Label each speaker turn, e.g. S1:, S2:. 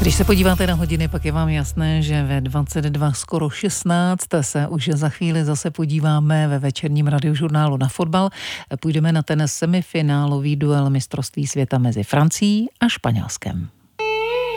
S1: Když se podíváte na hodiny, pak je vám jasné, že ve 22 skoro 16 se už za chvíli zase podíváme ve večerním radiožurnálu na fotbal. Půjdeme na ten semifinálový duel mistrovství světa mezi Francií a Španělskem.